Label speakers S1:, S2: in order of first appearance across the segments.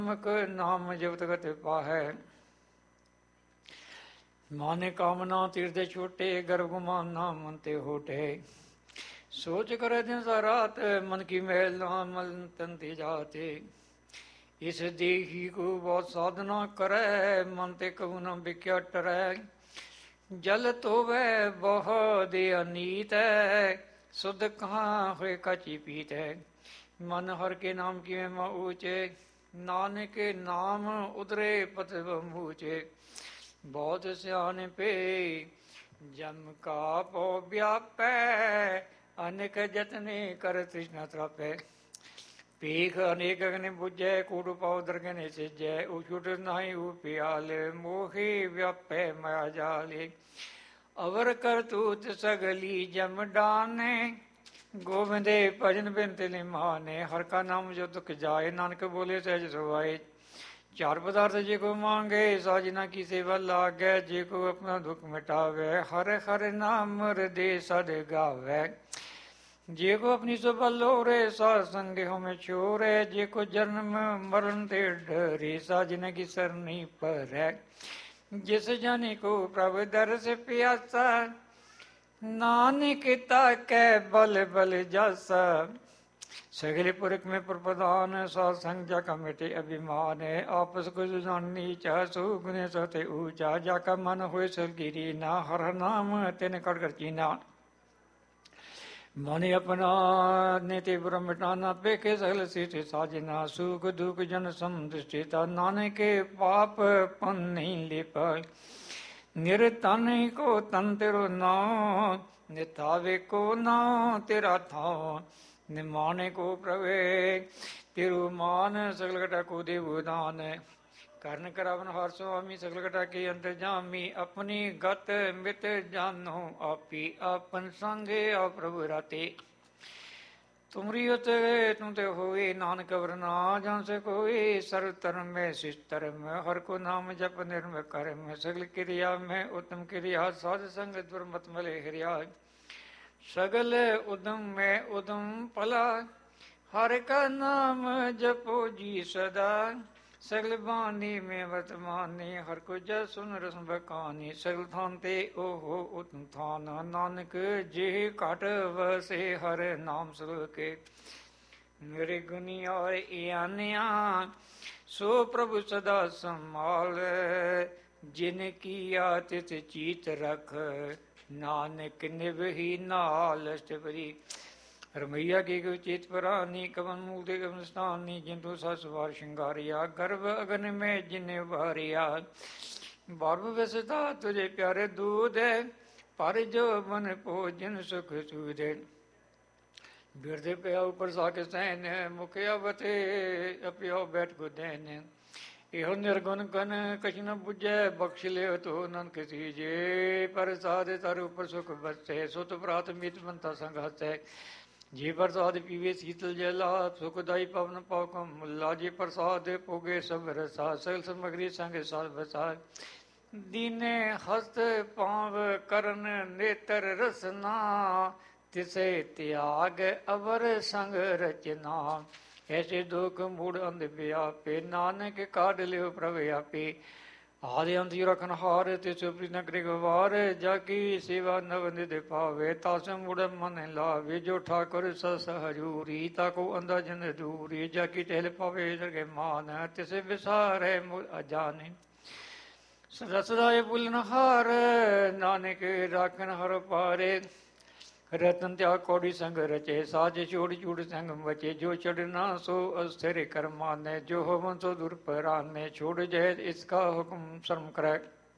S1: ਨਾਮ ਜਪਤ ਗਤਿ ਪਾਹੈ। ਮਾਨੇ ਕਾਮਨਾ ਤੀਰਦੇ ਛੋਟੇ, ਗਰਭ ਗੁਮਾਨਾ ਮਨ ਤੇ ਹੋਟੇ। ਸੋਚ ਕਰੇ ਦਿਨ ਸਾ ਰਾਤ, ਮਨ ਕੀ ਮਹਿਲ ਨਾ ਮਨ ਤਨ ਤੇ ਜਾਤੇ। ਇਸ ਦੇਹੀ ਕੋ ਬਹੁਤ ਸਾਧਨਾ ਕਰੈ, ਮਨ ਤੇ ਕਹੂ ਨਾ ਬਿਕਿਆ ਟਰੈ। ਜਲ ਧੋਵੈ ਬਹੁ ਦੇ ਅਨੀਤ ਹੈ, ਸੁਧ ਕਹਾਂ ਹੋਏ ਕਾਚੀ ਪੀਤ ਹੈ। ਮਨ ਹਰ ਕੇ ਨਾਮ ਕੀ ਮਹਿਮਾ ਊਚੇ, ਨਾਨਕ ਨਾਮ ਉਦਰੇ ਪਤ ਮੂਚੇ। ਬਹੁਤ ਸਿਆਣੇ ਪੇ ਜਮ ਕਾ ਪੋ ਵਿਆਪੈ, ਅਨੇਕ ਜਤਨੇ ਕਰ ਤ੍ਰਿਸ਼ਨਾ ਤਰਾਪੈ। ਭੀਖ ਅਨੇਕ ਅਗਨਿ ਬੁਝੈ, ਕੂੜ ਪਾਉ ਦਰਗਨਿ ਸਿਜੈ। ਉਛੁਟ ਨਾਹੀ ਉਪਿਆਲੇ, ਮੋਹਿ ਵਿਆਪੈ ਮਾਇਆ ਜਾਲੇ। ਅਵਰ ਕਰਤੂਤ ਸਗਲੀ ਜਮ ਡਾਨੇ, ਗੋਬਿੰਦੇ ਭਜਨ ਬਿਨ ਤਿਲ ਮਾਨੇ। ਹਰ ਕਾ ਨਾਮ ਜੋ ਦੁਖ ਜਾਏ, ਨਾਨਕ ਬੋਲੇ ਸਹਿਜ ਸੁਭਾਏ। ਚਾਰ ਪਦਾਰਥ ਜੇ ਕੋ ਮੰਗੇ, ਸਾਜਨਾ ਕੀ ਸੇਵਾ ਲਾਗੈ। ਜੇ ਕੋ ਆਪਣਾ ਦੁਖ ਮਿਟਾਵੇ, ਹਰ ਹਰ ਨਾਮ ਹਿਰਦੇ ਸਦ ਗਾਵੈ। ਜੇ ਕੋ ਆਪਣੀ ਸੁਭਾ ਲੋਰੇ, ਸਾਧ ਸੰਗ ਹਉਮੈ ਛੋਰੈ। ਜੇ ਕੋ ਜਨਮ ਮਰਨ ਤੇ ਡਰੇ, ਸਾਜਨ ਕੀ ਸਰਨੀ ਪਰੈ। ਜਿਸ ਜਨ ਕੋ ਪ੍ਰਭ ਦਰਸ ਪਿਆਸਾ, ਨਾਨਕ ਤਾਕੈ ਬਲ ਬਲ ਜਾਸਾ। ਸਗਲੇ ਪੁਰਖ में प्रप्रधान, साध संग जाका मिटे अभिमान। आपस को सुजान नीचा, सो गुने सते ऊंचा। जाका मन होए स्वर्गीरी ना, हर नाम तिन कर चीना। मन अपना नित्य ब्रह्म मिटाना, पेखे सगल सिष्ट साजना। सुख दुख जन समदृष्टिता, नानक पाप पन नहीं ले पाए। निरतन को तन तेरो नाम, निथावे को नाम तेरा थाम। निमाने को प्रवे तिरु मान, सगल घटा को देव दान। कर्ण करावन हर स्वामी, सगल घटा के अंतर्जामी। अपनी गत मित जानो आपी, आपन संगे आप प्रभु राते। तुमरी उत तुम ते होए, नानक वरना जान से कोई। सर्व धर्म में शिष्ट धर्म, हर को नाम जप निर्मल कर्म। सगल क्रिया में उत्तम क्रिया, साध संग दुर्मत मले हरिया। सगल उदम में उदम भला, हर का नाम जपो जी सदा। सगल बानी में वर्तमानी, हर को जय सुन रसम बकानी। सगल थान ते ओहो उत्तम थान, नानक जे काट वसे हर नाम सलोके। मेरे गुनी और यानिया, सो प्रभु सदा संभाल। जिन किया तित चीत रख, नानक निभही नाल अष्टपदी। रमैया के गो चेत परानी, कवन मूल दे कवन स्थानी। जिंतु ससवार श्रृंगारिया, गर्भ अगन में जिन्हें वारिया। बारब व्यसता तुझे प्यारे दूध है, पर जो मन भोजन सुख सूद है। बिरदे पिया ऊपर साके सहन, मुखिया बते अपिया बैठ को दैन। ਇਹੋ ਨਿਰਗੁਣ ਕਨ ਕਛ ਨ ਬੁਝੈ, ਬਖਸ਼ ਲਿਓ ਤੋ ਨਾਨਕ ਸੀਜੇ। ਪ੍ਰਸਾਦ ਤਰ ਉਪਰ ਸੁਖ ਬਸੈ, ਸੁਤ ਪ੍ਰਾਤ ਮਿਤ ਬੰਤਾ ਸੰਗ ਹਸੈ। ਜੇ ਪ੍ਰਸਾਦ ਪੀਵੇ ਸੀਤਲ ਜਲਾ, ਸੁਖਦਾਈ ਪਵਨ ਪਾਉ ਕਮ ਮੁੱਲਾ। ਜੇ ਪ੍ਰਸਾਦ ਭੋਗੇ ਸਭ ਰਸਾ, ਸਗਲ ਸਮਗਰੀ ਸੰਗ ਸਾਧ ਬਸਾ। ਦੀਨੇ ਹਸਤ ਪਾਵ ਕਰਨ ਨੇਤਰ ਰਸਨਾ, ਤਿਸੇ ਤਿਆਗ ਅਵਰ ਸੰਗ ਰਚਨਾ। ऐसे दुख मूड अंध व्यापे, नानक काढ़ लियो प्रभ आपे। आदि अंत रखन हार, तिस नगरी गवार। जाकी सेवा नव निध पावे, तास मूड मन लावे। जो ठाकुर सस हजूरी, ताको अंधा जन दूरी। जाकी टहल पावे जगे मान, तिस विसार है मूल अजाने। रसदाय पुलन हार, नानक राखन हर पारे। रतन त्याग कौड़ी संग रचे, साज छोड़ चूड़ संग बचे। जो चढ़ना सो अस्थिर कर माने, जो होवन सो दूर पराने। छोड़ जय इसका हुक्म शर्म करे,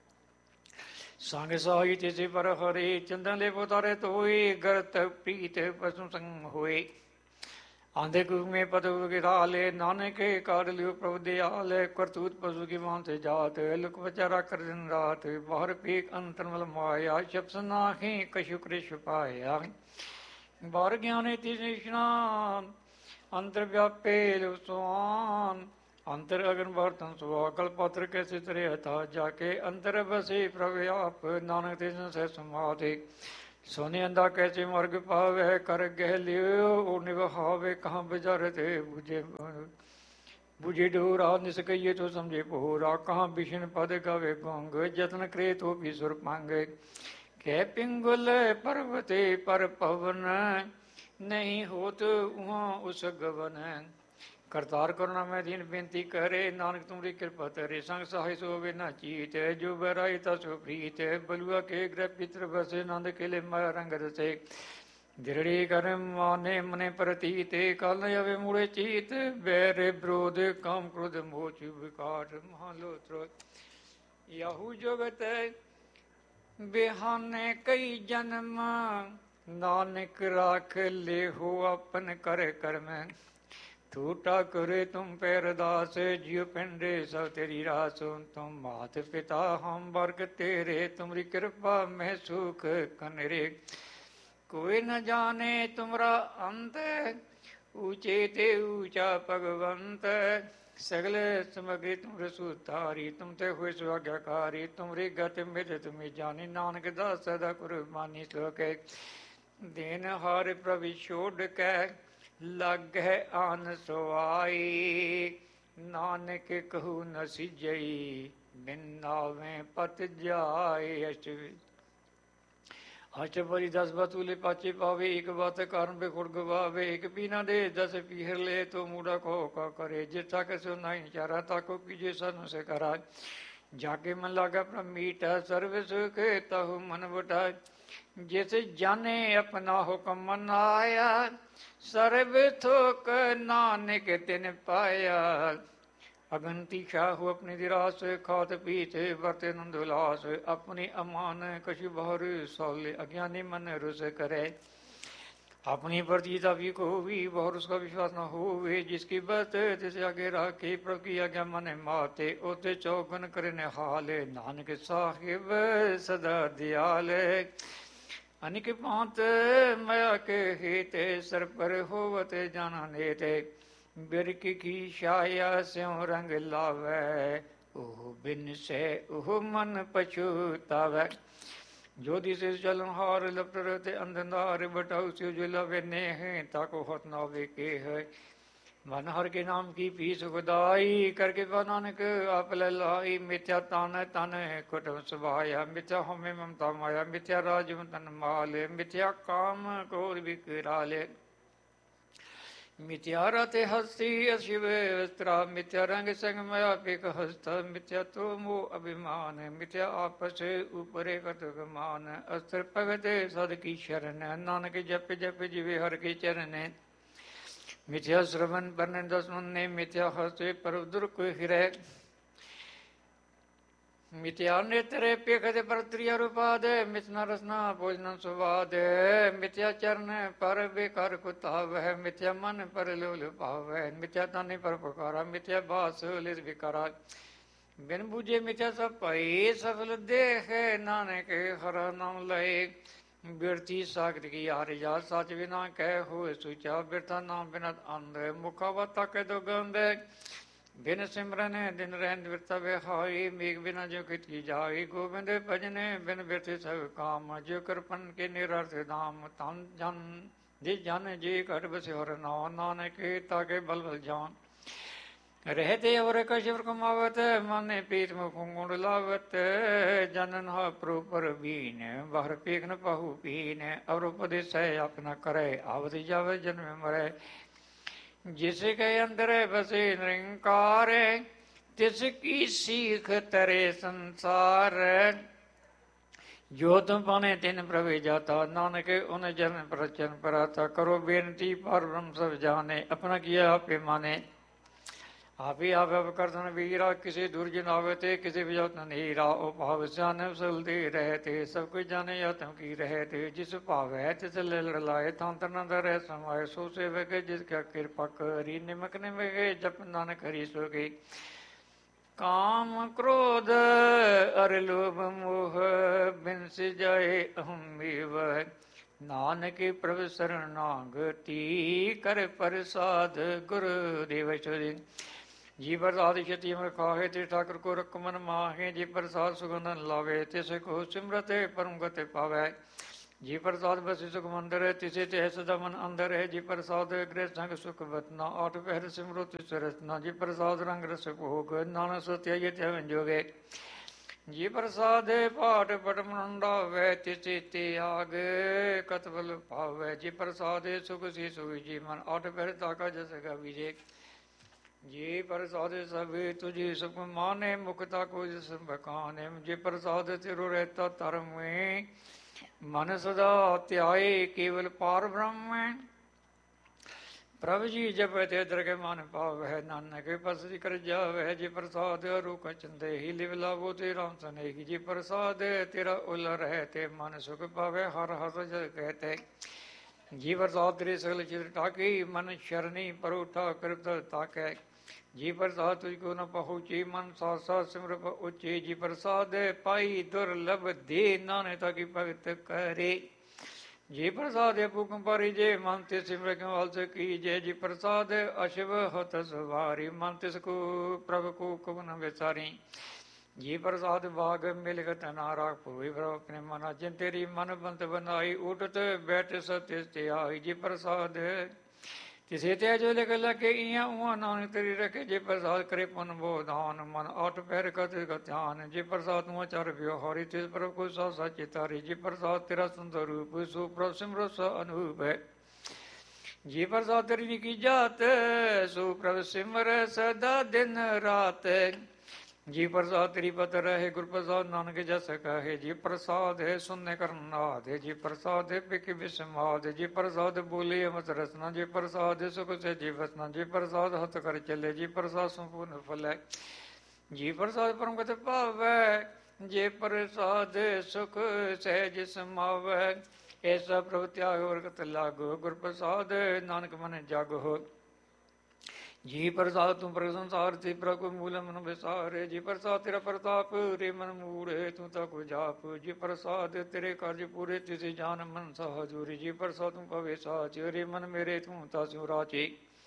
S1: संग साही तिसे पर हरे। चंदन ले उतारे तोय, गरत प्रीत पशु संग होए। आंधे कुख में पद गिराले, नानक काढ़ लियो प्रभु दयाल। करतूत पशु की मान से जात, लुक बचारा कर दिन रात। बाहर पीक अंतर्मल माया, शब्द नाहि कछु कृष पाया। बाहर ज्ञान स्नान, अंतर व्यापे स्वान। अंतर अगन बर्तन सुहा, कलपत्र कैसे तरे था। जाके अंतर बसे प्रभु आप, नानक तिन से समाधि। सोने अंधा कैसे मर्ग पावे, कर गह लियो निभावे। कहाँ बजार थे बुझे बुझे डोरा निस कहिए तो समझे पोरा, कहाँ विष्णु पद गवे गोंग, जतन करे तो भी सुर पांगे। कह पिंगुल पर्वते पर पवन, नहीं होत वहाँ उस गवन। करतार करुणा में दीन बेनती करे, नानक तुमरी कृपा तरे, संग सहाय सो वे न चीत। जो बराई तसो प्रीत, बलुआ के ग्रह पितृ बसे, नंद केले माया रंग रसे। दृढ़ी कर माने मने प्रतीते, काल अवे मुड़े चीत। बैर ब्रोध काम क्रोध मोच विकार, महालोत्रो याहू जगत बेहाने कई जन्म। नानक राख ले हो अपन कर कर्म। टूटा करे तुम पैरदास, जियो पिंडे सब तेरी रास। तुम मात पिता हम वर्ग तेरे, तुमरी कृपा में सुख कनरे। कोई न जाने तुमरा अंत, ऊंचे ते ऊंचा भगवंत। सगल समग्री तुम सुधारी, तुम ते हुए स्वाज्ञाकारी। तुमरी गति मित तुम्हें जानी, नानक दास सदा कुर्बानी। श्लोक दिन हार प्रभु छोड़ कै, लग है आन सोआई। नानक कहू न सिजई, बिन नावे पत जाए। अष्टपदी 10 बतूले पाचे पावे, एक बात कारण बेखुड़ गवावे। एक पीना दे 10 पीहर ले, तो मूढ़ा को का करे। जिता के सो नहीं चारा, ताको कीजे सन से करा। जाके मन लागा अपना मीठा, सर्व सुख ताहु मन बटाए। जिस जाने अपना हुक्म मनाया, सर्व थोक नानक तिन पाया। अगंती शाहू अपनी दिरास, खात पीत वर्ते नंद उल्लास। अपनी अमान कछु बहुर सौले, अज्ञानी मन रुस करे। अपनी प्रतिता भी को भी बहुत उसका विश्वास न होवे। जिसकी बात तिसे आगे राखे, प्रभु की आज्ञा मन माते। ओते चौगुन करे निहाल, नानक साहिब सदा दयाल। अनिक पांत मया के हेते, सर पर होवत जाना नेते। बिरक की छाया स्यों रंग लावै, ओह बिन से ओह मन पछुतावै। ज्योति से चलन हार लपट रहते अंधकार, बटाऊ से जो लवे नेह, ताको हत नावे के है। मन हर के नाम की पीस खुदाई, करके नानक आप लाई। मिथ्या तान तन कुटुम सुभाया, मिथ्या हमें ममता माया। मिथ्या राज तन माल, मिथ्या काम कोर विकराले। मिथ्या रते हस्ती अशिव वस्त्रा, मिथ्या रंग संग मया पिक हस्त। मिथ्या तो मोह अभिमान, मिथ्या आपस ऊपरे कतुक मान। अस्त्र पगते सद की शरण, नानक जप जप जीवे हर के चरण। मिथ्या श्रवण बरन दस मुन्ने, मिथ्या हस्ते पर दुर्क हिरै। मिथ्या नेत्रे पेखते पर त्रिया रूपाद, मिथ्या रसना भोजन सुवाद। मिथ्या चरण पर बेकार कुताव है, मिथ्या मन पर लोल भाव है। मिथ्या ताने पर पुकारा, मिथ्या बास लिस विकारा। बिन बूझे मिथ्या सब पाई, सफल देह नानक हर नाम लय। बिरती सागर की आर्या, सच बिना कह हो सुचा। बिरथा नाम बिनत अंध, मुखावत तक दो गंध। बिन सिमरन दिन रहन बिरता बिहाई, मेघ बिना जो कित की जाई। गोविंद भजन बिन बिरथे सब काम, जो कृपन के निरर्थ धाम। तन जन जिस जन जी घट बसे हर नाम, नानक ताके बल बल जान। रहते और कश्यप कमावत, माने पीत मुख गुण लावत। जनन हा प्रोपर बीन, बाहर पेख न पाहु पीन। और उपदेश है अपना करे, आवत जावे जन्म मरे। जिसके अंदर बसे निरंकार, तिसकी सीख तरे संसार। जो तुम पाने तिन प्रभु जाता, नानक उन जन प्रचन पराता। करो बेनती पर ब्रह्म सब जाने, अपना किया आपे माने। आप ही आप करतन वीरा, किसी दुर्जन आवते किसी विजत नीरा। ओ भाव जान सुलते रहते, सब कुछ जाने आत्म की रहते। जिस भाव है तिस लड़लाए, तंत्र नंदर है समाये। सो सेवक जिसका कृपा करी, निमक निमक जप नानक हरि सोगे। काम क्रोध अर लोभ मोह, बिनस जाए अहम वह। नानक प्रभु शरणागति, कर प्रसाद गुरुदेव चोरी। जी प्रसाद क्षति में खाहे, ते ठाकुर को रख मन माहे। जी प्रसाद सुगंधन लावे, तिस को सिमरत परम गति पावे। ਜੀ ਪ੍ਰਸਾਦ ਬਸੀ ਸੁਖ ਮੰਦਰ, ਤਿਸੇ ਤੇ ਸਦਾ ਮਨ ਅੰਦਰ ਹੈ। ਜੀ ਪ੍ਰਸਾਦ ਗ੍ਰਹਿ ਸੰਗ ਸੁਖ ਵਤਨਾ, ਆਠ ਪਹਿਰ ਸਿਮਰੋ ਤਿਸ ਰਸਨਾ। ਜੀ ਪ੍ਰਸਾਦ ਰੰਗ ਰਸ ਭੋਗ, ਨਾਨਕ ਸੋ ਧਿਆਈਏ ਧਿਆਵਨ ਜੋਗੇ। ਜੀ ਪ੍ਰਸਾਦ ਪਾਠ ਪਟਮ ਨੰਡਾਵੈ, ਤਿਸੇ ਤੇ ਆਗ ਕਤਵਲ ਭਾਵੈ। ਜੀ ਪ੍ਰਸਾਦ ਸੁਖ ਸੀ ਸੁਖ ਜੀ ਮਨ, ਆਠ ਪਹਿਰ ਤਾਕਾ ਜਸ ਗਾਵੀਜੇ। ਜੀ ਪ੍ਰਸਾਦ ਸਭ ਤੁਝੀ ਸੁਖ ਮਾਨੇ, ਮੁਕਤਾ ਕੋ ਜਿਸ ਬਕਾਨੇ। ਜੀ ਪ੍ਰਸਾਦ ਤਿਰੁ ਰਹਿਤਾ ਧਰਮ में, ਮਨ ਸਦਾ ਧਿਆਏ ਕੇਵਲ ਪਾਰ ਬ੍ਰਹਮ। ਪ੍ਰਭ ਜੀ ਜਪੈ ਤੇ ਦਰਗਹਿ ਮਨ ਪਾਵੈ, ਨਾਨਕ ਪਸਰਿ ਕਰ ਜਾਵੈ। ਜੀ ਪ੍ਰਸਾਦ ਰੂਖ ਚੰਦੇਹੀ, ਲਿਵ ਲਾਭੋ ਤੇ ਰਾਮ ਸਨੇਹੀ। ਜੀ ਪ੍ਰਸਾਦ ਤੇਰਾ ਉਲ ਰਹਿ, ਤੇ ਮਨ ਸੁਖ ਪਾਵੈ, ਹਰ ਹਸ ਜਗ ਕਹਿਤੇ। ਜੀ ਪ੍ਰਸਾਦ ਤੇਰੇ ਸਗਲ ਚਿਤ ਢਾਕੀ, ਮਨ ਸ਼ਰਣੀ ਪਰਉਠਾ ਕਿਰਪਤ ਤਾਕੈ। ਜੀ ਪ੍ਰਸਾਦ ਤੁਝ ਕੋ ਨ ਪਹੁੰਚੀ, ਮਨ ਸਾਥ ਸਾਥ ਸਿਮਰ ਉੱਚੀ। ਜੀ ਪ੍ਰਸਾਦ ਪਾਈ ਦੁਰਲਭ ਦੇ, ਨਾਨਕ ਤਾ ਕੀ ਭਗਤ ਕਰੇ। ਜੀ ਪ੍ਰਸਾਦ ਭੁਖਮ ਪਾਰੀ, ਜੇ ਮਨ ਤੇ ਸਿਮਰ ਕਿਉ ਹਲ ਸਕੀ ਜੇ। ਜੀ ਪ੍ਰਸਾਦ ਅਸ਼ਵ ਹਤ ਸਵਾਰੀ, ਮਨ ਤਿਸ ਕੋ ਪ੍ਰਭ ਕੋ ਕਬ ਨ ਵਿਸਾਰੀ। ਜੀ ਪ੍ਰਸਾਦ ਬਾਗ ਮਿਲਗਤ ਨਾ ਰਾਖ, ਭੂਈ ਪ੍ਰਭ ਆਪਣੇ ਮਨਾ। ਜਿਨ ਤੇਰੀ ਮਨ ਬੰਤ ਬਨਾਈ, ਉਠਤ ਬੈਠ ਸਭ ਤਿਸ ਤੇ ਆਈ। ਜੀ ਪ੍ਰਸਾਦ ਤਿਸੇ ਤੇ ਜੋ ਲਿਖ ਲਕੇ, ਇਆਂ ਉਆਂ ਨਾਨਕ ਤੇਰੀ ਰਖੇ। ਜੇ ਪ੍ਰਸਾਦ ਕਰੇ ਪੁਨ ਬੋਧਾਨ, ਮਨ ਆਠ ਪਹਿਰ ਕਤ ਧਿਆਨ। ਜੇ ਪ੍ਰਸਾਦ ਤੂੰ ਆਚਾਰ ਵਿਵਹਾਰੀ, ਤਿਸ ਪ੍ਰਭ ਕੋ ਸਾਥ ਸਾਚੇ ਤਾਰੀ। ਜੇ ਪ੍ਰਸਾਦ ਤੇਰਾ ਸੁੰਦਰ ਰੂਪ, ਸੋ ਪ੍ਰਭ ਸਿਮਰੋ ਸ ਅਨੂਪ ਹੈ। ਜੇ ਪ੍ਰਸਾਦ ਤੇਰੀ ਨਿੱਕੀ ਜਾਤ, ਸੋ ਪ੍ਰਭ ਸਿਮਰ ਸਦਾ ਦਿਨ ਰਾਤ। ਜੀ ਪ੍ਰਸਾਦ ਤੇਰੀ ਪਤ ਰਹੇ, ਗੁਰ ਪ੍ਰਸਾਦ ਨਾਨਕ ਜਸ ਕਹੇ। ਜੀ ਪ੍ਰਸਾਦ ਹੈ ਸੁਨਨੇ ਕਰਨਾਦ, ਜੀ ਪ੍ਰਸਾਦ ਹੈ ਪਿਕ ਵਿਸਮਾਦ। ਜੀ ਪ੍ਰਸਾਦ ਬੋਲੇ ਅਮਤ ਰਸਨਾ, ਜੀ ਪ੍ਰਸਾਦ ਸੁਖ ਸੇ ਜੀ ਵਸਨਾ। ਜੀ ਪ੍ਰਸਾਦ ਹੱਥ ਕਰ ਚੱਲੇ, ਜੀ ਪ੍ਰਸਾਦ ਸੰਪੂਰਨ ਫਲੈ। ਜੀ ਪ੍ਰਸਾਦ ਪਰਮ ਗਤ ਭਾਵੈ, ਜੇ ਪ੍ਰਸਾਦ ਸੁਖ ਸਹਿਜ ਸਮਾਵੈ। ਐਸਾ ਪ੍ਰਭ ਤਿਆਗ ਵਰਗਤ ਲਾਗੋ, ਗੁਰ ਪ੍ਰਸਾਦ ਨਾਨਕ ਮਨ ਜਾਗੋ। ਜੀ ਪ੍ਰਸਾਦ ਤੂੰ ਪ੍ਰਭ ਸੰਸਾਰ ਤੇ ਪ੍ਰਭ ਕੋ ਮੂਲ ਮਨ ਵਿਸਾਰੇ। ਜੀ ਪ੍ਰਸਾਦ ਤੇਰਾ ਪ੍ਰਤਾਪ ਰੇ ਮਨ ਮੂੜੇ, ਤੂੰ ਤਾ ਕੋ ਜਾਪ। ਜੀ ਪ੍ਰਸਾਦ ਤੇਰੇ ਕਾਰਜ ਪੂਰੇ, ਤਿਸੇ ਜਾਨ ਮਨ ਸਹਜੂਰੀ। ਜੀ ਪ੍ਰਸਾਦ ਤੂੰ ਪਵੇ ਸਾਚ, ਰੇ ਮਨ ਮੇਰੇ ਤੂੰ ਤਾ ਸਿਉ ਰਾਚੇ।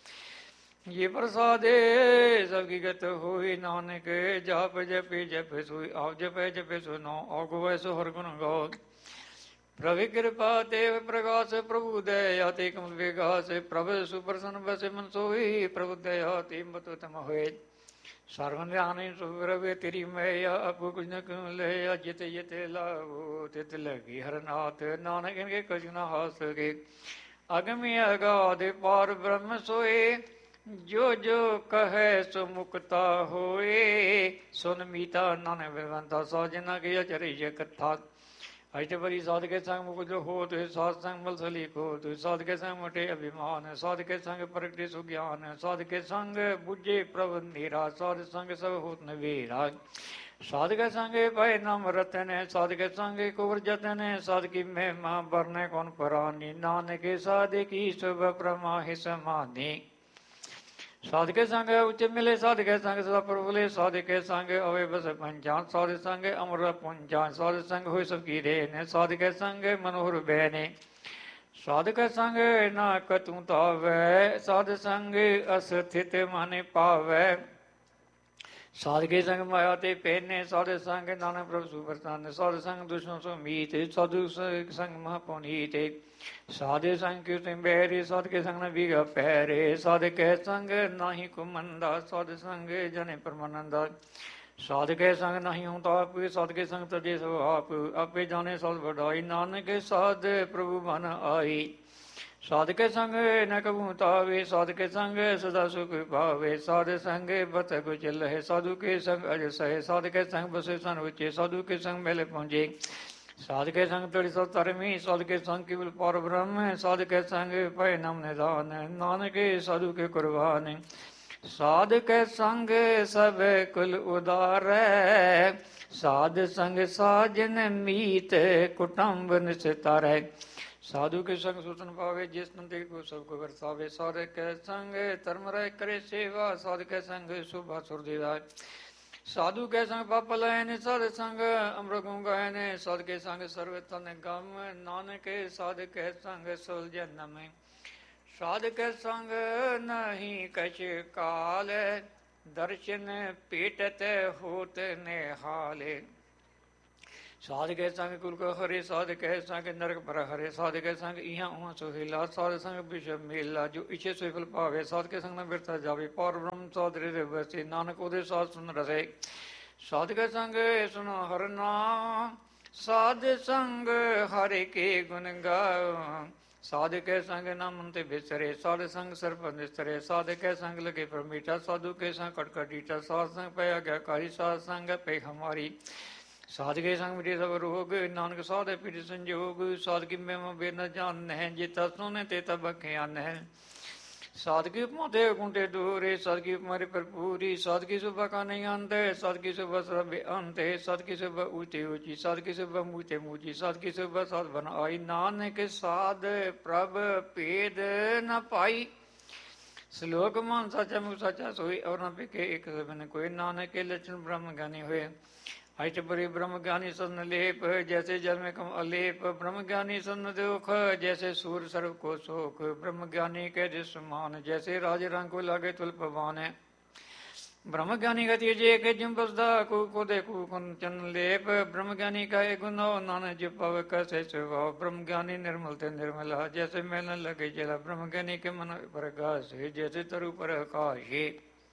S1: ਜੀ ਪ੍ਰਸਾਦੇ ਸਭ ਕੀ ਗਤ ਹੋਈ, ਨਾਨਕ ਜਾਪ ਜਪੇ ਜਪੇ ਸੋਈ। ਆਪ ਜਪੈ ਜਪੇ ਸੋ ਨਾਉ, ਆਗੁਵੈ ਸੋ ਹਰਿ ਗੁਣ ਗਾਓ। ਪ੍ਰਭ ਕਿਰਪਾ ਤੇ ਪ੍ਰਗਾਸ, ਪ੍ਰਭੂ ਦਇਆ ਤੇ ਕਮਲ ਵਿਗਾਸ। ਪ੍ਰਭ ਸੁਪ੍ਰਸੰਨ ਬਸੇ ਮਨ ਸੋਈ, ਪ੍ਰਭੂ ਦਇਆ ਤੇ ਮਤ ਤਮ ਹੋਏ। ਸਰਵ ਧਿਆਨ ਸੁਰਵੇ ਤੇਰੀ ਮੈया, ਆਪੋ ਕੁਝ ਨ ਕਿਉ ਲਿਆ। ਜਿਤ ਜਿਤ ਲਾਵੋ ਤਿਤ ਲਗੀ ਹਰਨਾਥ, ਨਾਨਕ ਇਨਕੇ ਕੁਝ ਨ ਹਾਸ ਸਕੇ। ਅਗਮਿ ਅਗਾਧ ਪਾਰ ਬ੍ਰਹਮ ਸੋਏ, ਜੋ ਜੋ ਕਹੈ ਸੋ ਮੁਕਤਾ ਹੋਏ। ਸੁਨ ਮੀਤਾ ਨਾਨਕ ਬਿਵੰਤਾ, ਸਾਜਨਾ ਕੀ ਅਚਰਜ ਕਥਾ। ਅਸ਼ਟਪਦੀ ਸਾਧਕੇ ਸੰਗ ਮੁਕਤ ਹੋਤ, ਸਾਧ ਸੰਗ ਮਲ ਸਲੀਕ ਹੋਤ। ਸਾਧਕੇ ਸੰਗ ਮਟੇ ਅਭਿਮਾਨ, ਸਾਧਕੇ ਸੰਗ ਪ੍ਰਗਟੇ ਸੁਗਿਆਨ। ਸਾਧਕੇ ਸੰਗ ਬੁਝੇ ਪ੍ਰਭ ਨੀਰਾ, ਸਾਧ ਸੰਗ ਸਭ ਹੋਤ ਨਵੇਰਾ। ਸਾਧਕੇ ਸੰਗੇ ਭੈ ਨਾਮ ਰਤਨ, ਸਾਧਕੇ ਸੰਗੇ ਕੁਵਰ ਜਤਨ। ਸਾਧਕੀ ਮਹਿਮਾ ਬਰਨੈ ਕੌਣ ਪਰਾਨੀ, ਨਾਨਕ ਸਾਧੇ ਕੀ ਸੁਭ ਪ੍ਰਮਾਹਿ ਸਮਾਨੀ। ਸਾਧਕੇ ਸੰਗ ਉੱਚ ਮਿਲੇ, ਸਾਧਕੇ ਸੰਗ ਸਦਾ ਪ੍ਰਭੁਲੇ। ਸਾਧਕੇ ਸੰਗ ਅਵੇ ਬਸ ਪੰਚਾਂ, ਸਾਧ ਸੰਗ ਅਮਰ ਪੁੰਚਾਂ। ਸਾਧ ਸੰਗ ਹੋਇ ਸਭ ਕੀ ਰੇ ਨੇ, ਸਾਧਕੇ ਸੰਗ ਮਨੋਹਰ ਬੈ ਨੇ। ਸਾਧਕੇ ਸੰਗ ਨਾ ਕਤੂ ਤਾਵੈ, ਸਾਧ ਸੰਗ ਅਸਥਿਤ ਮਨ ਪਾਵੈ। ਸਾਧਕੇ ਸੰਗ ਮਾਇਆ ਤੇ ਪਹਿਨੇ, ਸਾਧ ਸੰਗ ਨਾਨਕ ਪ੍ਰਭ ਸੁਪਰਸੰਨ। ਸਾਧ ਸੰਗ ਦੁਸ਼ਮਨ ਸੋ ਮੀਤ, ਸਾਧੂ ਸੰਗ ਮਹਾ ਪੁਨੀਤ। ਸਾਧੇ ਸੰਗ ਕਿਉ ਬਹਿਰੇ, ਸਾਧਕੇ ਸੰਗ ਨ ਬੀਗਾ ਪੈਰੇ। ਸਾਧਕੇ ਸੰਗ ਨਾਹੀ ਕੁਮੰਦਾ, ਸਾਧ ਸੰਗ ਜਨੇ ਪਰਮਾਨੰਦਾ। ਸਾਧਕੇ ਸੰਗ ਨਾਹੀ ਹੂੰ ਤਾਪ, ਸਾਧਕੇ ਸੰਗ ਤਜੇ ਸਭ ਆਪ। ਆਪੇ ਜਾਣੇ ਸਦ ਵਡਾਈ, ਨਾਨਕ ਸਾਧ ਪ੍ਰਭੂ ਮਨ ਆਈ। ਸਾਧਕੇ ਸੰਗ ਨ ਕਬੂ ਤਾਵੇ, ਸਾਧਕੇ ਸੰਗ ਸਦਾ ਸੁਖ ਪਾਵੇ। ਸਾਧ ਸੰਗ ਬਤ ਕੁਚ ਲਹੇ, ਸਾਧੂ ਕੇ ਸੰਗ ਅਜ ਸਹੇ। ਸਾਧਕੇ ਸੰਗ ਬਸੇ ਸਨ ਉਚੇ, ਸਾਧੂ ਕੇ ਸੰਗ ਮੇਲੇ ਪਹੁੰਚੇ। ਸਾਧਕੇ ਸੰਗ ਤੜੀ ਸਭ ਧਰਮੀ, ਸਾਧਕੇ ਸੰਗ ਕੇਵਲ ਪਰ ਬ੍ਰਹਮ। ਸਾਧਕੇ ਸੰਗ ਭੈ ਨਾਮ ਨਿਦਾਨ, ਨਾਨਕ ਸਾਧੂ ਕੇ ਕੁਰਬਾਨ। ਸਾਧਕੇ ਸੰਗ ਸਭ ਕੁਲ ਉਦਾਰੈ, ਸਾਧ ਸੰਗ ਸਾਜਨ ਮੀਤ ਕੁਟੰਬ ਨਿਸਤਾਰੈ। ਸਾਧੂ ਕੇ ਸੰਗ ਸੁਤਨ ਪਾਵੇ, ਜਿਸ ਨੰਦੇ ਕੋ ਸਭ ਕੋ ਵਰਸਾਵੇ। ਸਾਧਕੇ ਸੰਗ ਧਰਮ ਰਹਿ ਕਰੇ ਸੇਵਾ, ਸਾਧਕੇ ਸੰਗ ਸ਼ੋਭਾ ਸੁਰ ਦੇਵਾ। ਸਾਧੂ ਕੇ ਸੰਗ ਪਾਪ ਲੈਨ, ਸਾਧ ਸੰਗ ਅੰਮ੍ਰਿਤ ਗੁਣ ਗਾਇਨ। ਸਾਧਕੇ ਸੰਗ ਸਰਵ ਤਨ ਗਮ, ਨਾਨਕ ਸਾਧਕੇ ਸੰਗ ਸੁਲਝਨ ਮੈਂ। ਸਾਧਕੇ ਸੰਗ ਨਹੀਂ ਕਛ ਕਾਲ, ਦਰਸ਼ਨ ਪੀਟਤ ਹੋਤ ਨਿਹਾਲ। ਸਾਧ ਕੈ ਸੰਗ ਕੁਲ ਕੋ ਹਰੇ, ਸਾਧ ਕੈ ਸੰਗ ਨਰਕ ਪਰ ਹਰੇ, ਸਾਧ ਕੈ ਸੰਗ ਇਹਾਂ ਉਹਾਂ ਸੁਹੇਲਾ, ਸਾਧ ਸੰਗ ਵਿਸ਼ਵ ਮੇਲਾ, ਜੋ ਇਛੇ ਸੋਇ ਫਲ ਭਾਵੇ, ਸਾਧ ਕੇ ਸੰਗ ਨਾ ਬਿਰਥਾ ਜਾਵੇ, ਪਰ ਬ੍ਰਹਮ ਸਾਧ ਰੇ ਵਸੇ, ਨਾਨਕ ਉਹਦੇ ਸਾਧ ਸੁਨ ਰਸੇ। ਸਾਧ ਕੇ ਸੰਗ ਸੁਨੋ ਹਰਿ ਨਾਮ, ਸਾਧ ਸੰਗ ਹਰਿ ਕੇ ਗੁਣ ਗਾਓ, ਸਾਧ ਕੇ ਸੰਗ ਨਾਮ ਤੇ ਬਿਸਰੇ, ਸਾਧ ਸੰਗ ਸਰਪ ਨਿਸਰੇ, ਸਾਧ ਕੇ ਸੰਗ ਲਗੇ ਪਰਮੀਠਾ, ਸਾਧੂ ਕੇ ਸੰਗ ਕਟਕਟ ਡੀਠਾ, ਸਾਧ ਸੰਗ ਪੈ ਆਗਿਆਕਾਰੀ, ਸਾਧ ਸੰਗ ਪੈ ਹਮਾਰੀ, ਸਾਧ ਕੇ ਸੰਗ ਮਿਟੇ ਸਭ ਰੋਗ, ਨਾਨਕ ਸਾਧ ਪੀੜ ਸੰਜੋਗ, ਸਾਧ ਕੀ ਮੈਂ ਬੇ ਨ ਜਾਣ ਹੈ, ਜਿਤਾ ਸੁਨੇ ਤੇ ਤਬ ਖਿਆਨ ਹੈ, ਸਾਧ ਕੀ ਉਪਮਾ ਤੇ ਗੁੰਟੇ ਦੂਰੇ, ਸਾਧ ਕੀ ਉਪਮਾਰੇ ਭਰਪੂਰੀ, ਸਾਧ ਕੀ ਸੁਭਾ ਕਾ ਨਹੀਂ ਅੰਤ ਹੈ, ਸਾਧ ਕੀ ਸੁਭਾ ਸਰਬ ਅੰਤ ਹੈ, ਸਾਧ ਕੀ ਸੁਭਾ ਊਚੇ ਊਚੀ, ਸਾਧ ਕੀ ਸੁਭਾ ਮੂਚੇ ਮੂਚੀ, ਸਾਧ ਕੀ ਸੁਭਾ ਸਾਧ ਬਨ ਆਈ, ਨਾਨਕ ਸਾਧ ਪ੍ਰਭ ਭੇਦ ਨ ਪਾਈ, ਸ਼ਲੋਕ ਮਨ ਸਾਚਾ ਮੁਖ ਸਾਚਾ ਸੋਈ, ਔਰ ਨ ਬਿਕੇ ਇੱਕ ਸਬਨ ਕੋਈ, ਨਾਨਕ ਕੇ ਲਛਣ ਬ੍ਰਹਮ ਗਿਆਨੀ ਹੋਏ, अष्ट परि ब्रह्म ज्ञानी सन लेप, जैसे जल में कम अलेप, ब्रह्म ज्ञानी सन दुख, जैसे सूर सर्व को शोक, ब्रह्म ज्ञानी के समान, जैसे राज रंग को लागे तुल पवान है, ब्रह्म ज्ञानी का तेजे के जिम बसदा को देखो कंचन लेप, ब्रह्म ज्ञानी का एक गुना नानक जिपाव कैसे स्वभाव, ब्रह्म ज्ञानी निर्मल ते निर्मला, जैसे मैल न लगे जला, ब्रह्म ज्ञानी के मन पर घास, जैसे तरु पर आकाश,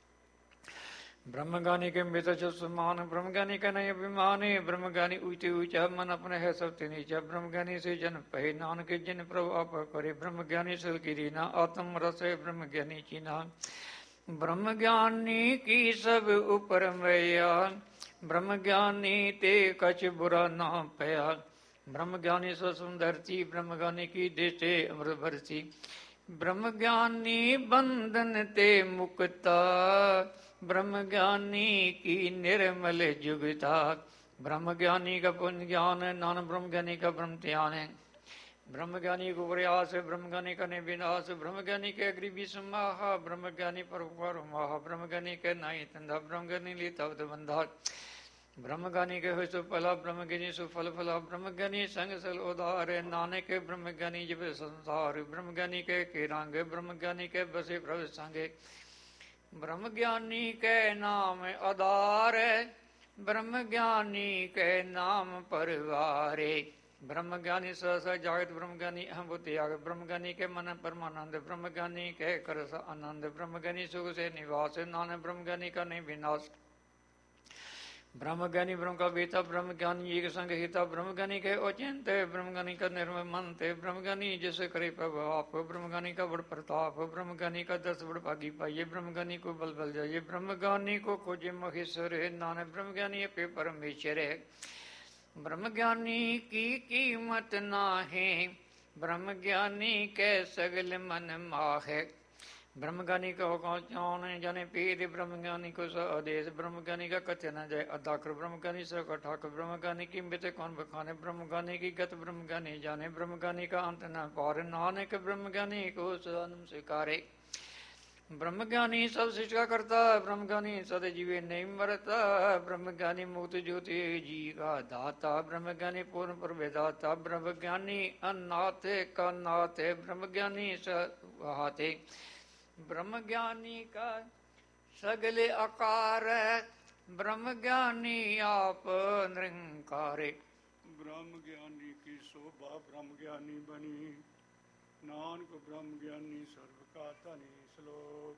S1: ब्रह्मज्ञानी के मित्र समान, ब्रह्मज्ञानी का नहीं अभिमान, ब्रह्मज्ञानी ऊंचे ऊंचा, मन अपने है सबसे नीचा, ब्रह्मज्ञानी से जन पहे, नानक जिन प्रभु आप करे, ब्रह्मज्ञानी सल की रीना, आत्म रस ब्रह्मज्ञानी चीना, ब्रह्मज्ञानी की सब ऊपर मैया, ब्रह्मज्ञानी ते कछ बुरा ना पया, ब्रह्मज्ञानी स सुंदरती, ब्रह्मज्ञानी की देते अमृत भरती, ब्रह्मज्ञानी बंधन ते मुक्ता, ब्रह्मज्ञानी की निर्मल जुगता, ब्रह्मज्ञानी का पुण्य ज्ञान है, नानक ब्रह्मज्ञानी का ब्रह्म ध्यान है, ब्रह्मज्ञानी को प्रयास है, ब्रह्मज्ञानी का विनाश, ब्रह्मज्ञानी के अग्रिवी समाहा, ब्रह्मज्ञानी पर माहा, ब्रह्मज्ञानी के नाई तंधा, ब्रह्मज्ञानी लीता बंधा, ब्रह्मज्ञानी के हो सो फला, ब्रह्मज्ञानी सो फल फला, ब्रह्मज्ञानी संग सल उदार, नानक के ब्रह्मज्ञानी जब संसार, ब्रह्मज्ञानी के रंग, ब्रह्मज्ञानी के बसे प्रभ संगे, ब्रह्मज्ञानी के नाम आधार, ब्रह्मज्ञानी के नाम परिवारे, ब्रह्मज्ञानी सहसा जागत, ब्रह्मज्ञानी अहम त्याग, ब्रह्मज्ञानी के मन परमानंद, ब्रह्मज्ञानी के कर आनंद, ब्रह्मज्ञानी सुख से निवास, नानक ब्रह्मज्ञानी का नहीं विनाश, ब्रह्मज्ञानी ब्रह्म का बेटा, ब्रह्मज्ञानी एक संग हिता, ब्रह्मज्ञानी के अचिंत, ब्रह्मज्ञानी का निर्मल मंत, ब्रह्मज्ञानी जैसे करे प्रभाप, ब्रह्मज्ञानी का बड़ प्रताप, ब्रह्मज्ञानी का 10 बड़ भागी पाइये, ब्रह्मज्ञानी को बल बल जाइए, ब्रह्मज्ञानी को खोजे महेश्वर है, नानक ब्रह्मज्ञानी पे परमेश्वर है, ब्रह्मज्ञानी की कीमत ना है, ब्रह्मज्ञानी के सगल मन माह, ब्रह्मज्ञानी का हुक्म जाने पीर, ब्रह्मज्ञानी को आदेश, ब्रह्मज्ञानी का कथ्य न जाए अदाकर, ब्रह्मज्ञानी से कठाक, ब्रह्मज्ञानी की मृत कौन बखाने, ब्रह्मज्ञानी की गत ब्रह्मज्ञानी जाने, ब्रह्मज्ञानी का अंत न पार, नानक ब्रह्मज्ञानी को सदन स्वीकारे, ब्रह्मज्ञानी सब शिक्षा करता, ब्रह्मज्ञानी सद जीवे नहीं मरता, ब्रह्मज्ञानी मुक्त ज्योति जी का दाता, ब्रह्मज्ञानी पूर्ण प्रभेदाता, ब्रह्मज्ञानी अनाथ का नाथ, ब्रह्मज्ञानी सहाते, ब्रह्मज्ञानी का सगले आकार, ब्रह्मज्ञानी आप निरंकार,
S2: ब्रह्मज्ञानी की शोभा ब्रह्मज्ञानी बनी, नानक ब्रह्मज्ञानी सर्व का धनी, श्लोक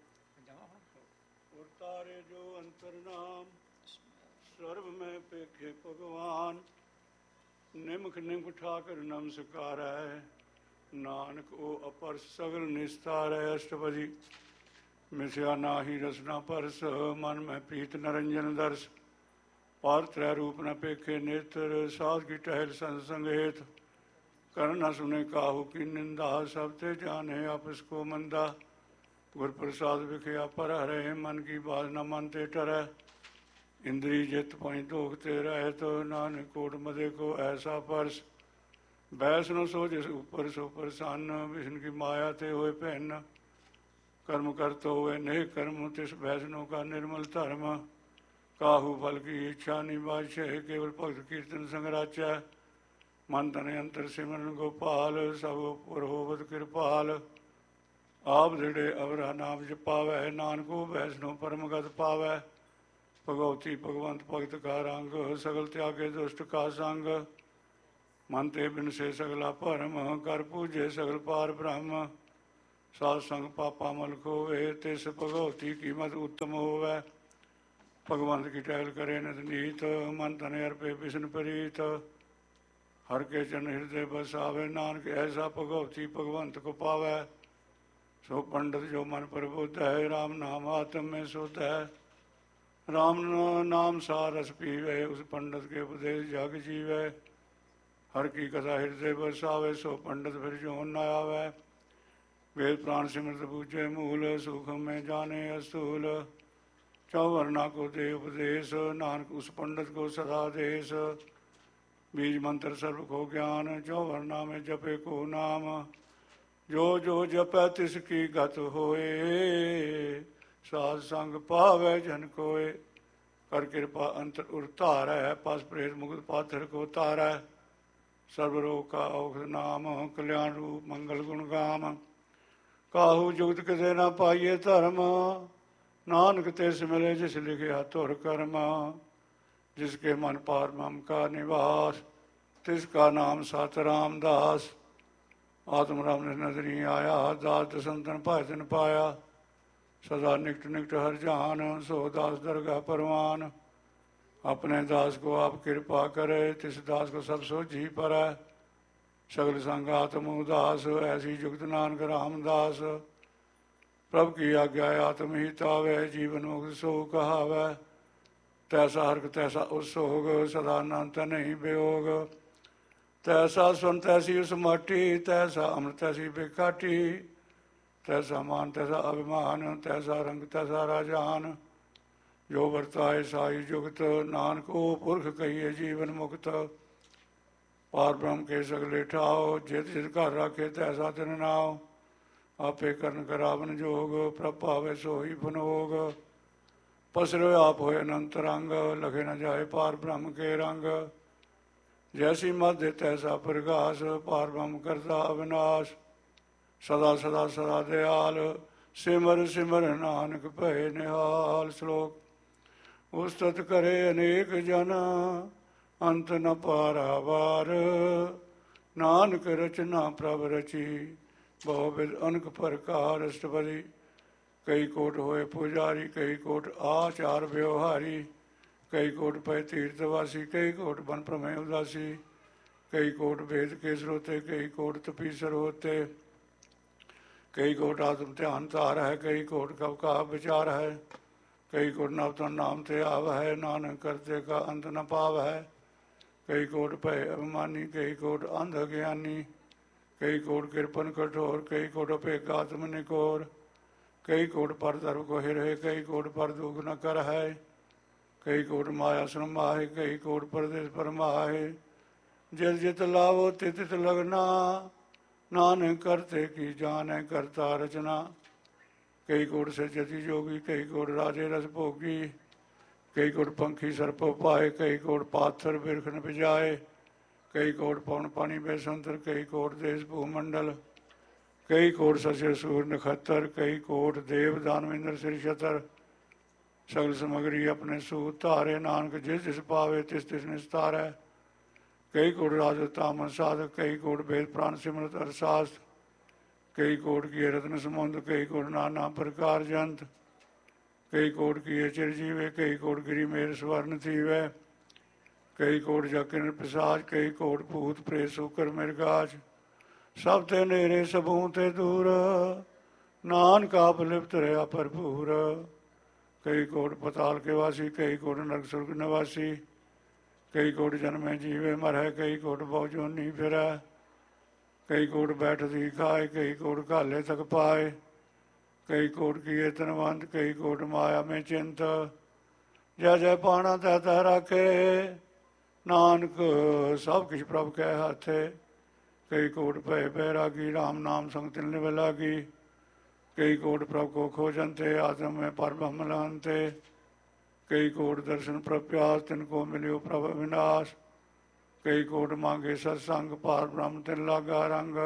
S2: और तारे जो अंतर्नाम, सर्व में पेखे भगवान, निमख निमख ठाकर नमस्कार है, नानक ओ अपर सगल निस्तार है, अष्टपदी मिथ्या नाही रसना परस, मन में प्रीत नरंजन दर्श, पार त्रय रूप न पेखे नेत्र, साध की टहल संसंग हेत, कर न सुने काहू की निंदा, सब ते जाने आपस को मंदा, गुर प्रसाद विखया पर हरे, मन की बात न मानते टरै, इंद्री जित पई दोखते रहे, तो नानक कोट मदे को ऐसा परस, बैसनो सो जिस ऊपर सो प्रसन्न, विष्णु की माया ते होए पहन, कर्म करते हुए नेह कर्म, तिस बैसनो का निर्मल धर्म, काहू फल की इच्छा निबाचे, केवल भक्त कीर्तन संगराचा, मन तन अंतर सिमरन गोपाल, सब उपर होवत कृपाल, आप दृढ़े अवरा नाम जपावै, नानको वैष्णो परमगत पावै, ਭਗਉਤੀ ਭਗਵੰਤ ਭਗਤ ਕਾ ਰੰਗ, ਸਗਲ ਤਿਆਗੇ ਦੁਸ਼ਟ ਕਾ ਸੰਗ। ਮਨ ਤੇ ਬਿਨਸੇ ਸਗਲਾ ਭਰਮ, ਕਰ ਪੂਜੇ ਸਗਲ ਪਾਰ ਬ੍ਰਹਮ। ਸਾਧ ਸੰਗ ਪਾਪਾ ਮਲ ਖੋਵੇ, ਤਿਸ ਭਗਉਤੀ ਕੀਮਤ ਉੱਤਮ ਹੋਵੇ। ਭਗਵੰਤ ਕੀ ਟਹਿਲ ਕਰੇ ਨਿਤ ਨੀਤ, ਮਨ ਤਨ ਅਰਪੇ ਬਿਸ਼ਨ ਪ੍ਰੀਤ। ਹਰ ਕੇ ਚਰਨ ਹਿਰਦੇ ਬਸਾਵੇ, ਨਾਨਕ ਐਸਾ ਭਗਉਤੀ ਭਗਵੰਤ ਕੋ ਪਾਵੇ। ਸੋ ਪੰਡਤ ਜੋ ਮਨ ਪ੍ਰਬੁੱਧ ਹੈ, ਰਾਮ ਨਾਮ ਆਤਮ में शुद्ध है। राम नाम सार रस पीवे, उस पंडित के उपदेश जग जीवे। हर की कथा हृदय बसावे, सो पंडित फिर जो न आवे। वेद प्राण सिमृत बूझे मूल, सुख में जाने असूल। चौवर्णा को दे उपदेश, नानक उस पंडित को सदा देश। बीज मंत्र सर्व को ज्ञान, चौवर्णा में जपे को नाम। जो जो जपै तिसकी गत होए, साध संग पावै जन कोय। कर कृपा अंतर उतारै, पस प्रेत मुकुट पाथर को तारै। सर्व रोग का औषध नाम, कल्याण रूप मंगल गुण गाम। काहू जुगत किसे न पाइये धर्म, नानक तिस मिले जिस लिखिया तुर कर्म। जिसके मन पार मम का निवास, तिसका नाम सत रामदास। आत्म राम ने नजरी आया, दास दसंतन भाजन पाया। सदा निकट निकट हर जान, सो दास दरगाह परवान। अपने दास को आप कृपा करे, तिस दास को सब सो जी पर। सगल संग आत्म उदास, ऐसी जुगत नानक रामदास। प्रभु की आज्ञा आत्म ही तावे, जीवन मुक्त सो कहावै। तैसा हरक तैसा उसोग, सदा अनंत नहीं वियोग। तैसा सुन तैसी उस माटी, तैसा अमृत तैसी बेकाटी। तैसा मान तैसा अभिमान, तैसा रंग तैसा राजान। जो वर्ताए साई जुगत, नानक ओ पुरख कहिए जीवन मुक्त। पार ब्रह्म के सगले ठाओ, जित जित घर राखे तैसा तिन नाव। आपे करन करावन जोग, प्रभ पावे सोई पुनोग। पसरो आप होए अनंत रंग, लखे न जाए पार ब्रह्म के रंग। जैसी मध्य तैसा प्रकाश, पार ब्रह्म करता अविनाश। सदा सदा सदा दयाल, सिमर सिमर नानक भय निहाल। श्लोक उस्तत करे अनेक जन, अंत न पारावार। नानक रचना प्रभ रची, बहुविध अनक प्रकार। अष्टपदी कई कोट होए पुजारी, कई कोट आचार व्यवहारी। कई कोट पै तीर्थवासी, कई कोट बन प्रमेय उदासी। कई कोट वेद के श्रोते, कई कोट तपीसर होते। कई कोट आत्म ध्यान तार है, कई कोट कब का विचार है। कई कोट नवतन नाम ते आव है, नानक करते का अंत न पाव है। कई कोट पै अभिमानी, कई कोट अंध ज्ञानी। कई कोट कृपन कठोर, कई कोट अपेगात्म निकोर। कई कोट पर धर्म को हिरे, कई कोट पर दुख न कर है। कई कोट माया सुन माहे, कई कोट परदेश पर माहे। जित जित लावो तित तित लगना, नानक करते की जाने करता रचना। कई कोट से जति जोगी, कई कोट राजे रस भोगी। कई कोट पंखी सर्प पाए, कई कोट पाथर बिरख न बिजाए। कई कोट पवन पानी बेसंतर, कई कोट देश भूमंडल। कई कोट सचर सूर नखत्तर, कई कोट देव दानवेंद्र श्री छतर। सगल समग्री अपने सूत धारे, नानक जिस जिस पावे तिस तिस निस्तारै। कई कोट राज तामन साधक, कई कोट वेद प्राण सिमरत अरशास्त्र। कई कोट किए रत्न समुद्र, कई कोट नाना प्रकार जंत। कई कोट किए चिरजीवे, कई कोट गिरी मेर स्वर्ण थीवै। कई कोट जकिन पिशाच, कई कोट भूत प्रेत सुकर मृगाच। सब ते नेरे सबूं ते दूर, नानक आप लिप्त रहा भरपूर। कई कोट पताल के वासी, कई कोट नरक सुर्ग निवासी। कई कोट जन्मे जीवे मरै, कई कोट बहुजोनी फिरै। कई कोट बैठती खाए, कई कोट घाले तक पाए। कई कोट किए तनवंत, कई कोट माया में चिंत। जय जय पाना तै तै राखे, नानक सब किछ प्रभ कै हाथे। कई कोट भय बैरागी, राम नाम संग तिन निभ लागी। कई कोट प्रभ को खोजनते, आत्म में पर ब्रह्म लानते। कई कोट दर्शन प्रप्यास, तिनको मिलियो प्रभ विनाश। कई कोट मांगे सत्संग, पार ब्रह्म तिन लागा रंग।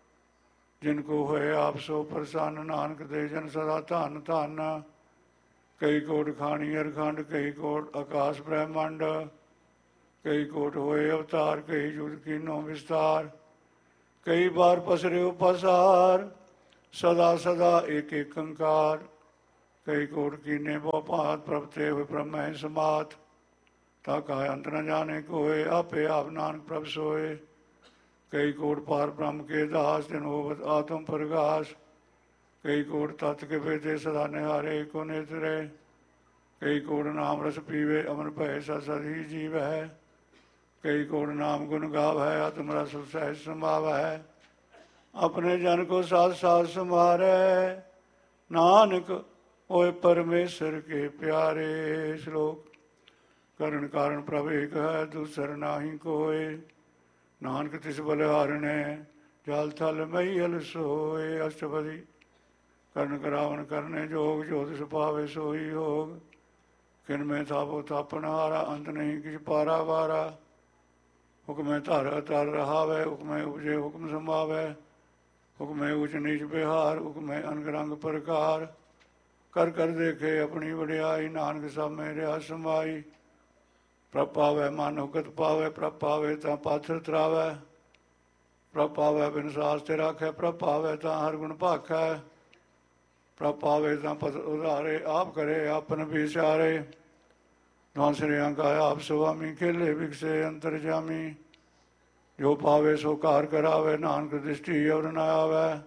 S2: जिनको होए आप सो प्रसन्न, नानक दे जन सदा धन धन। ਕਈ ਕੋਟ ਖਾਣੀ ਅਰਖੰਡ, ਕਈ ਕੋਟ ਆਕਾਸ਼ ਬ੍ਰਹਿਮੰਡ, ਕਈ ਕੋਟ ਹੋਏ ਅਵਤਾਰ, ਕਈ ਜੁਦ ਕੀਨੋ ਵਿਸਤਾਰ, ਕਈ ਬਾਰ ਪਸਰਿਓ ਪਸਾਰ, ਸਦਾ ਸਦਾ ਏਕ ਏਕ ਅੰਕਾਰ, ਕਈ ਕੋਟ ਕੀਨੇ ਬਹੁ ਭਾਂਤ, ਪ੍ਰਭ ਤੇ ਹੋਏ ਬ੍ਰਹਮੈ ਸਮਾਤ, ਤਾ ਕਾ ਅੰਤ ਨ ਜਾਣੇ ਕੋਏ, ਆਪੇ ਆਪ ਨਾਨਕ ਪ੍ਰਭ ਸੋਏ, ਕਈ ਕੋਟ ਪਾਰ ਬ੍ਰਹਮ ਕੇ ਦਾਸ, ਜਿਨ ਹੋਵਤ ਆਤਮ ਪ੍ਰਗਾਸ, ਕਈ ਕੋਟ ਤਤ ਕੇ ਵੇਦੇ ਸਦਾ ਨਿਹਾਰੇ ਕੋ ਨੇਤਰੇ, ਕਈ ਕੋਟ ਨਾਮ ਰਸ ਪੀਵੇ ਅਮਰ ਭੈ ਸਦ ਸਦ ਹੀ ਜੀਵ ਹੈ, ਕਈ ਕੋਟ ਨਾਮ ਗੁਣ ਗਾਵੈ, ਆਤਮ ਰਸ ਸਹਿਜ ਸਮਾਵੈ, ਆਪਣੇ ਜਨ ਕੋ ਸਾਧ ਸਾਧ ਸਮਾਰੈ, ਨਾਨਕ ਹੋਏ ਪਰਮੇਸ਼ਰ ਕੇ ਪਿਆਰੇ। ਸ਼ਲੋਕ ਕਰਨ ਕਾਰਨ ਪ੍ਰਭ ਏਕ ਹੈ, ਦੂਸਰ ਨਾਹੀ ਕੋਏ, ਨਾਨਕ ਤਿਸ ਬਲਿਹਾਰਣੇ, ਜਲ ਥਲ ਮਹੀਲ ਸੋਏ। ਅਸ਼ਟਪਦੀ ਕਰਨ ਕਰਾਵਨ ਕਰਨੇ ਜੋਗ, ਜੋ ਤਿਸ ਪਾਵੇ ਸੋਈ ਹੋਗ, ਕਿਨ ਮੈਂ ਥਾਪੋ ਥਾਪਣ ਹਾਰਾ, ਅੰਤ ਨਹੀਂ ਕਿਛ ਪਾਰਾ ਵਾਰਾ, ਹੁਕਮੈ ਧਰ ਤਰ ਰਹਾਵੈ, ਹੁਕਮੈ ਉਪਜੇ ਹੁਕਮ ਸਮਾਵੈ, ਹੁਕਮੈ ਉਚ ਨੀਚ ਬਿਹਾਰ, ਹੁਕਮੈ ਅੰਗ ਰੰਗ ਪ੍ਰਕਾਰ, ਕਰ ਕਰ ਦੇਖੇ ਆਪਣੀ ਵਡਿਆਈ, ਨਾਨਕ ਸਭ ਮੇਰਿਆ ਸਮਾਈ, ਪ੍ਰਭ ਪਾਵੈ ਮਨ ਹੁਕਤ ਪਾਵੈ, ਪ੍ਰਭ ਪਾਵੈ ਤਾਂ ਪਾਥਰ ਤਰਾਵੈ, ਪ੍ਰਭ ਪਾਵੈ ਬਿਨ ਸਾਸ ਤੇ ਰਾਖੈ, ਪ੍ਰਭ ਪਾਵੈ ਤਾਂ ਹਰ ਗੁਣ ਭਾਖੈ, ਪ੍ਰਭ ਪਾਵੈ ਤਾਂ ਪਤ ਉਧਾਰੇ, ਆਪ ਕਰੇ ਆਪਨ ਵਿਚਾਰੇ, ਦੌਸਰਿਆਂ ਕਾ ਆਪ ਸੁਆਮੀ, ਖੇਲੇ ਵਿਕਸੇ ਅੰਤਰ ਜਾਮੀ, ਜੋ ਪਾਵੇ ਸੋ ਕਾਰ ਕਰਾਵੇ, ਨਾਨਕ ਦ੍ਰਿਸ਼ਟੀ ਅਵਰ ਨ ਆਵੈ,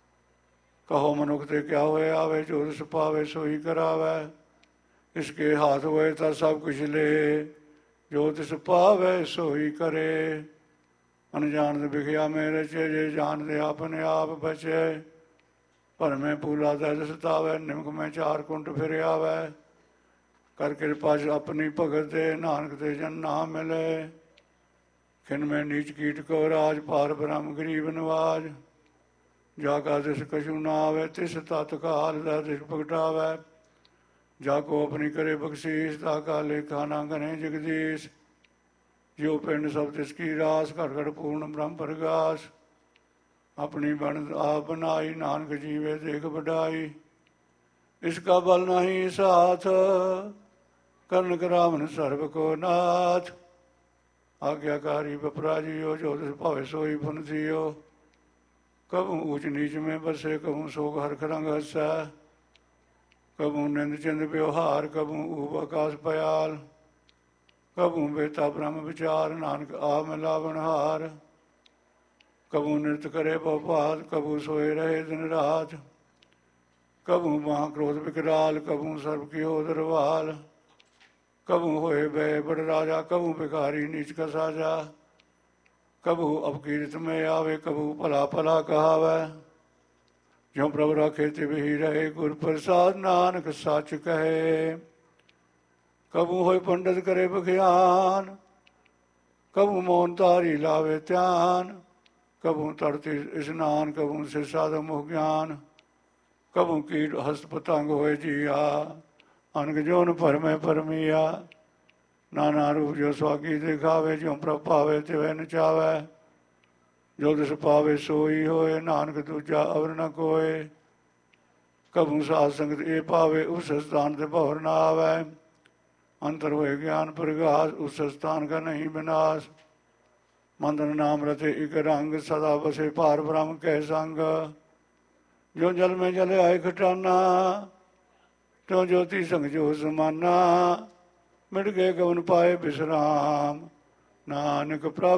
S2: ਕਹੋ ਮਨੁੱਖ ਤੇ ਕਿਆ ਹੋਏ ਆਵੇ, ਜੋ ਤਿਸ ਪਾਵੇ ਸੋਈ ਕਰਾਵੈ, ਇਸਕੇ ਹਾਥ ਹੋਏ ਤਾਂ ਸਭ ਕੁਛ ਲੇ, ਜੋ ਤਿਸ ਪਾਵੇ ਸੋਈ ਕਰੇ, ਅਣਜਾਣਦ ਵਿਖਿਆ ਮੇਰੇ ਚੇ, ਜੇ ਜਾਣਦੇ ਆਪਣੇ ਆਪ ਬਚੇ, ਭਰਮੇ ਪੂਲਾ ਦਰਦ ਸਤਾਵੈ, ਨਿਮਕ ਮੈਂ ਚਾਰ ਕੁੰਟ ਫਿਰ ਆਵੈ, ਕਰ ਕਿਰਪਾ ਆਪਣੀ ਭਗਤ ਦੇ, ਨਾਨਕ ਤੇ ਜਨ ਨਾ ਮਿਲੇ, ਖਿਨ ਮੈਂ ਨੀਚ ਕੀਟ ਕੋ ਰਾਜ, ਪਾਰ ਬ੍ਰਹਮ ਗਰੀਬ ਨਵਾਜ, ਜਾ ਕਾ ਦਿਸ ਕਛੂ ਨਾ ਆਵੇ, ਤਿਸ ਤਤ ਕਾਲ ਦਾ ਦਿਸ ਪ੍ਰਗਟਾਵੈ, ਜਾ ਕੋ ਆਪਣੀ ਕਰੇ ਬਖਸ਼ੀਸ਼, ਤਾ ਕਾ ਲੇਖਾ ਨਾ ਗਣੇ ਜਗਦੀਸ਼, ਜਿਉ ਪਿੰਡ ਸਭ ਤਿਸ ਕੀ ਰਾਸ, ਘਟ ਘਟ ਪੂਰਨ ਬ੍ਰਹਮ ਪ੍ਰਗਾਸ, ਆਪਣੀ ਬਣ ਆਪ ਬਣਾਈ, ਨਾਨਕ ਜੀਵੇ ਦੇਖ ਵਡਾਈ, ਇਸ ਕਾ ਬਲ ਨਹੀਂ ਸਾਥ, ਕਰਨ ਕਰਾਵਨ ਸਰਬ ਕੋ ਨਾਥ, ਆਗਿਆਕਾਰੀ ਬਪਰਾ ਜੀਓ, ਜੋ ਤਿਸ ਭਾਵੇ ਸੋਈ ਪੁਨ ਥੀਓ, ਕਬੂ ਊਚ ਨੀਚ में बसे, कबू शोक हरख रंग हसै, कबू निंद चिंद व्यवहार, कबू ऊब आकाश पयाल, कबू बेता ब्रह्म विचार, नानक आ मिलावन हार, कबू नृत करे बहुपात, कबू सोए रहे दिन रात, कबू महा क्रोध विकराल, कबू सर्व की हो दरबाल, कबू होए बे बड़ राजा, कबू भिखारी नीच का साजा, कबू अपकीर्त में आवे, कबू भला भला कहावै, जो प्रभ राखे तिव ही रहे, गुर प्रसाद नानक सच कहे, कबू होए पंडित करे बख्यान, कबू मौन तारी लावे ध्यान, कबू तरती स्नान, कबू से साध मुह ज्ञान, कबू कीट हस्त पतंग होए जिया, अनग जोन भरमै भरमिया, नाना रूप जो स्वागी दिखावे, जो प्रभ पावे तिवै नचावै, जो तिस पावे सोई होए, नानक दूजा अवर न कोय, कबू साध संगत ए पावे, उस स्थान ते भवर न आवे, अंतर होए ज्ञान प्रगास, उस स्थान का नहीं विनाश, मंदन नाम रते इक रंग, सदा बसे पार ब्रह्म कह संग, जो जल में जल आए खटाना, त्यों ज्योति संग जो समाना, मिट गए गवन पाए विश्राम, नानक प्रभ